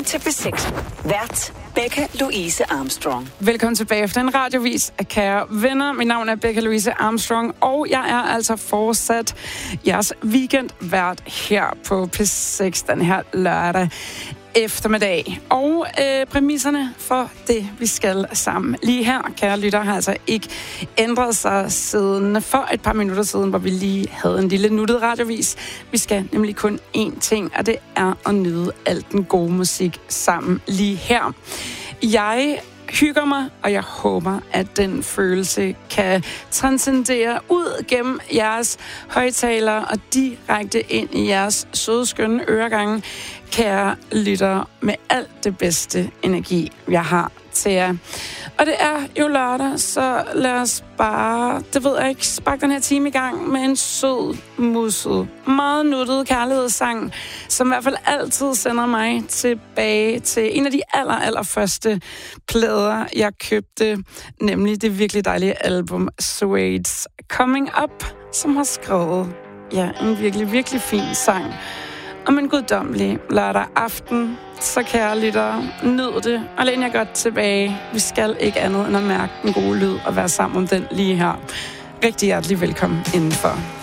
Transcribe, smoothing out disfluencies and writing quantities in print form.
Velkommen til B6. Vært Becca Louise Armstrong. Velkommen tilbage efter en radiovis af kære venner. Mit navn er Becca Louise Armstrong, og jeg er altså fortsat jeres weekendvært her på P6 den her lørdag eftermiddag. Og præmisserne for det, vi skal sammen lige her, kære lytter, har altså ikke ændret sig siden for et par minutter siden, hvor vi lige havde en lille nuttet radiovis. Vi skal nemlig kun én ting, og det er at nyde al den gode musik sammen lige her. Jeg hygger mig, og jeg håber, at den følelse kan transcendere ud gennem jeres højtalere og direkte ind i jeres søde, skønne øregange, kære lyttere, med alt det bedste energi, jeg har til jer. Og det er jo lørdag, så lad os bare, det ved jeg ikke, sparke den her time i gang med en sød, musset, meget nuttet kærlighedssang, som i hvert fald altid sender mig tilbage til en af de allerførste plader, jeg købte, nemlig det virkelig dejlige album Suede's Coming Up, som har skrevet en virkelig, virkelig fin sang om en guddommelig lørdag aften. Så kære lyttere, nyd det, og læn jer godt tilbage. Vi skal ikke andet end at mærke den gode lyd og være sammen om den lige her. Rigtig hjertelig velkommen indenfor.